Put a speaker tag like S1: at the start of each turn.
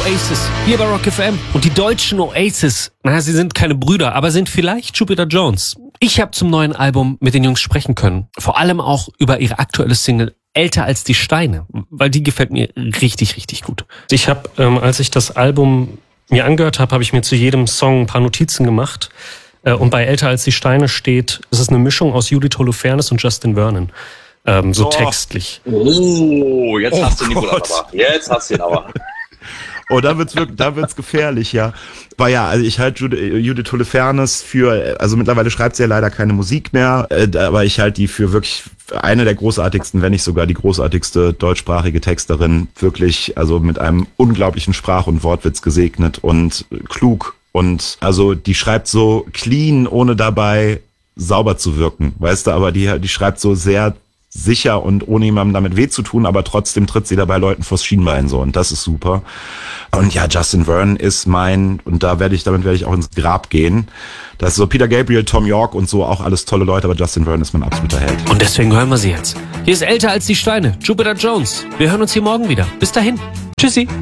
S1: Oasis, hier bei Rock FM. Und die deutschen Oasis, sie sind keine Brüder, aber sind vielleicht Jupiter Jones. Ich habe zum neuen Album mit den Jungs sprechen können. Vor allem auch über ihre aktuelle Single Älter als die Steine, weil die gefällt mir richtig, richtig gut. Ich habe, als ich das Album mir angehört habe, habe ich mir zu jedem Song ein paar Notizen gemacht. Und bei Älter als die Steine steht, es ist eine Mischung aus Judith Holofernes und Justin Vernon. Textlich.
S2: Oh, jetzt hast du ihn aber. Jetzt hast du ihn aber.
S3: Oh, da wird's gefährlich, ja. Aber ja, also ich halte Judith Holofernes für, also mittlerweile schreibt sie ja leider keine Musik mehr, aber ich halte die für wirklich eine der großartigsten, wenn nicht sogar die großartigste deutschsprachige Texterin, wirklich, also mit einem unglaublichen Sprach- und Wortwitz gesegnet und klug. Und also die schreibt so clean, ohne dabei sauber zu wirken, weißt du, aber die schreibt so sehr sicher und ohne jemandem damit weh zu tun, aber trotzdem tritt sie dabei Leuten vors Schienbein so und das ist super. Und ja, Justin Vernon ist und damit werde ich auch ins Grab gehen. Das ist so Peter Gabriel, Tom York und so, auch alles tolle Leute, aber Justin Vernon ist mein absoluter Held.
S1: Und deswegen hören wir sie jetzt. Hier ist Älter als die Steine, Jupiter Jones. Wir hören uns hier morgen wieder. Bis dahin. Tschüssi.